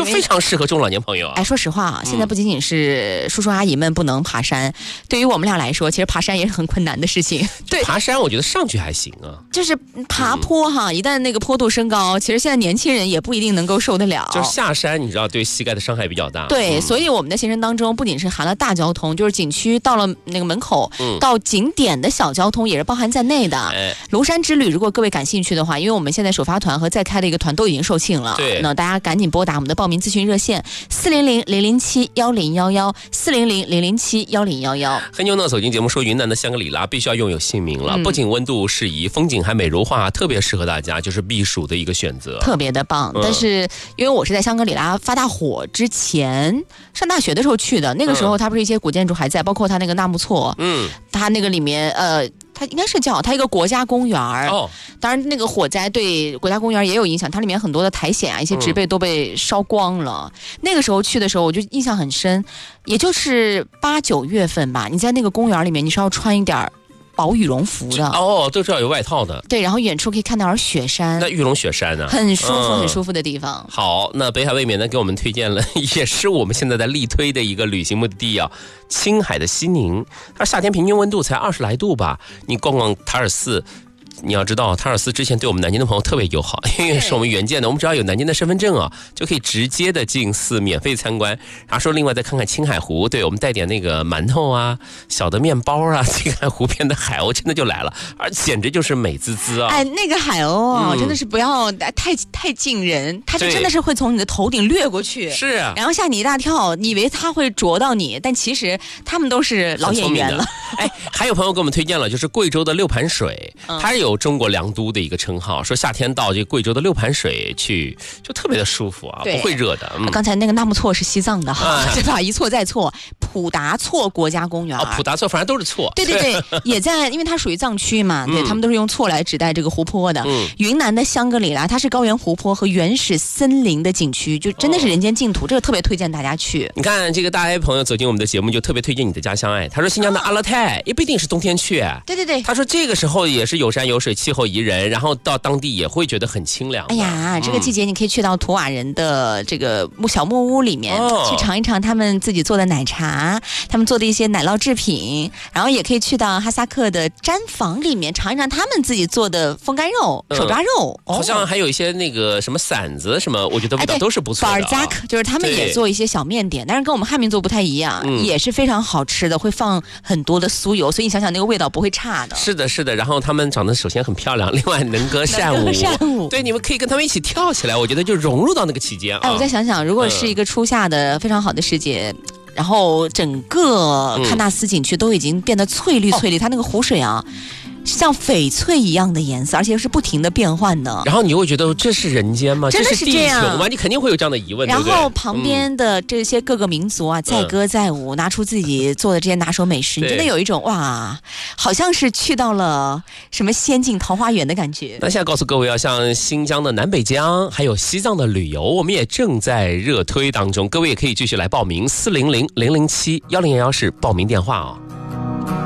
就非常适合中老年朋友啊。 哎，说实话啊，现在不仅仅是叔叔阿姨们不能爬山，对于我们俩来说，其实爬山也是很困难的事情。对， 爬山我觉得上去还行啊， 就是爬坡哈，一旦那个坡度升高，其实现在年轻人也不一定能够受得了。 就是下山，你知道对膝盖的伤害比较大。 对，所以我们的行程当中不仅是含了大交通，就是景区到了那个门口，到景点的小交通也是包含在内的。庐山之旅，如果各位感兴趣的话，因为我们现在首发团和再开的一个团都已经售罄了， 对， 那大家赶紧拨打我们的报名咨询热线400-007-1011，400-007-1011。 黑妞呢，走进节目说云南的香格里拉必须要拥有姓名了，不仅温度适宜，风景还美如画，特别适合大家就是避暑的一个选择， 特别的棒。但是因为我是在香格里拉发大火之前上大学的时候去的，那个时候它不是一些古建筑还在，包括它那个纳木错，它那个里面它应该是叫它一个国家公园当然那个火灾对国家公园也有影响，它里面很多的苔藓啊，一些植被都被烧光了。那个时候去的时候我就印象很深，也就是8、9月份吧，你在那个公园里面你是要穿一点薄羽绒服的都是要有外套的。 对，然后远处可以看到雪山， 那玉龙雪山呢， 很舒服很舒服的地方。 好，那北海卫冕呢给我们推荐了，也是我们现在在力推的一个旅行目的地啊，青海的西宁。它夏天平均温度才20来度吧，你逛逛塔尔寺。你要知道，塔尔斯之前对我们南京的朋友特别友好，因为是我们援建的，我们只要有南京的身份证啊，就可以直接的进寺免费参观。然后说另外再看看青海湖，对我们带点那个馒头啊、小的面包啊，青海湖边的海鸥真的就来了，而简直就是美滋滋啊！ 哎，那个海鸥啊，真的是不要太近人，它就真的是会从你的头顶掠过去， 是啊， 然后吓你一大跳，你以为它会啄到你，但其实他们都是老演员了。 哎，还有朋友给我们推荐了，就是贵州的六盘水，它有中国良都的一个称号，说夏天到这贵州的六盘水去就特别的舒服啊，不会热的。 刚才那个纳木错是西藏的哈，对吧？一错再错，普达措国家公园普达措反正都是错。 对对对，也在，因为它属于藏区嘛，对，他们都是用错来指代这个湖泊的。云南的香格里拉，它是高原湖泊和原始森林的景区，就真的是人间净土，这个特别推荐大家去。 你看这个大 A 朋友走进我们的节目，就特别推荐你的家乡。哎，他说新疆的阿勒泰也不一定是冬天去。 对对对， 他说这个时候也是有山有水，气候宜人，然后到当地也会觉得很清凉。 哎呀，这个季节你可以去到图瓦人的这个小木屋里面，去尝一尝他们自己做的奶茶，他们做的一些奶酪制品，然后也可以去到哈萨克的毡房里面尝一尝他们自己做的风干肉、手抓肉。 好像还有一些那个什么馓子什么，我觉得味道都是不错的。 巴尔扎克就是他们也做一些小面点，但是跟我们汉民族不太一样，也是非常好吃的，会放很多的酥油，所以你想想那个味道不会差的。 是的，是的。然后他们长得首先很漂亮，另外能歌善舞，对，你们可以跟他们一起跳起来，我觉得就融入到那个期间啊。 哎，我再想想，如果是一个初夏的非常好的时节，然后整个喀纳斯景区都已经变得翠绿，它那个湖水啊，像翡翠一样的颜色，而且是不停的变换的。 然后你会觉得这是人间吗？ 真的是这样这是地球吗？你肯定会有这样的疑问。 然后旁边的这些各个民族啊，载歌载舞，拿出自己做的这些拿手美食，你真的有一种哇，好像是去到了什么仙境桃花源的感觉。 那现在告诉各位啊，像新疆的南北疆，还有西藏的旅游，我们也正在热推当中，各位也可以继续来报名，400-007-1011是报名电话哦。